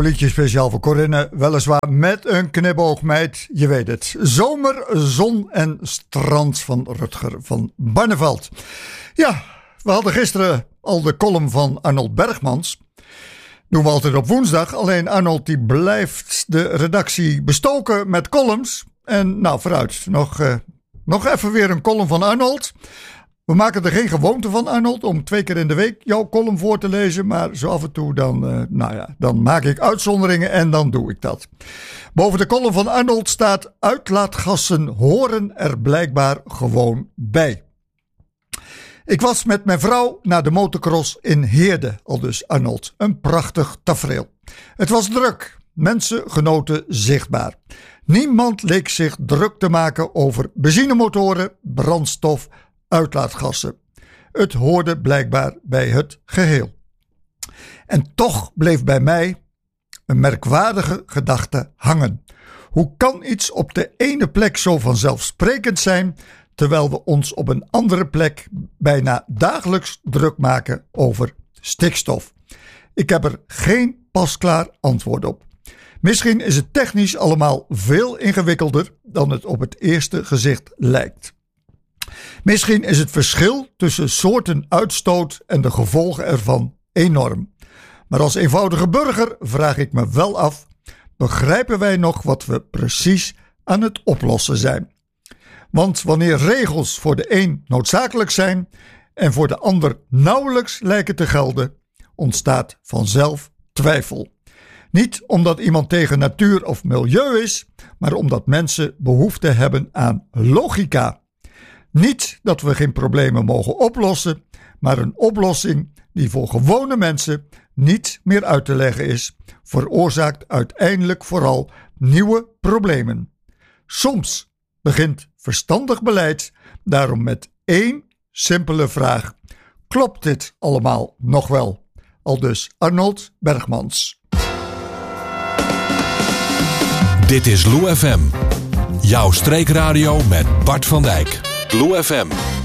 nieuwe liedje speciaal voor Corinne. Weliswaar met een knipoog, meid. Je weet het. Zomer, zon en strand van Rutger van Barneveld. Ja, we hadden gisteren al de column van Arnold Bergmans. Doen we altijd op woensdag. Alleen Arnold die blijft de redactie bestoken met columns. En nou, vooruit. Nog even weer een column van Arnold. We maken er geen gewoonte van, Arnold, om 2 keer in de week jouw column voor te lezen. Maar zo af en toe dan maak ik uitzonderingen en dan doe ik dat. Boven de column van Arnold staat: uitlaatgassen horen er blijkbaar gewoon bij. Ik was met mijn vrouw naar de motocross in Heerde, aldus Arnold. Een prachtig tafereel. Het was druk. Mensen genoten zichtbaar. Niemand leek zich druk te maken over benzinemotoren, brandstof, uitlaatgassen. Het hoorde blijkbaar bij het geheel. En toch bleef bij mij een merkwaardige gedachte hangen. Hoe kan iets op de ene plek zo vanzelfsprekend zijn, terwijl we ons op een andere plek bijna dagelijks druk maken over stikstof? Ik heb er geen pasklaar antwoord op. Misschien is het technisch allemaal veel ingewikkelder dan het op het eerste gezicht lijkt. Misschien is het verschil tussen soorten uitstoot en de gevolgen ervan enorm. Maar als eenvoudige burger vraag ik me wel af: begrijpen wij nog wat we precies aan het oplossen zijn? Want wanneer regels voor de een noodzakelijk zijn en voor de ander nauwelijks lijken te gelden, ontstaat vanzelf twijfel. Niet omdat iemand tegen natuur of milieu is, maar omdat mensen behoefte hebben aan logica. Niet dat we geen problemen mogen oplossen, maar een oplossing die voor gewone mensen niet meer uit te leggen is, veroorzaakt uiteindelijk vooral nieuwe problemen. Soms begint verstandig beleid daarom met 1 simpele vraag: klopt dit allemaal nog wel? Aldus Arnold Bergmans. Dit is Lou FM. Jouw streekradio met Bart van Dijk. Lou FM.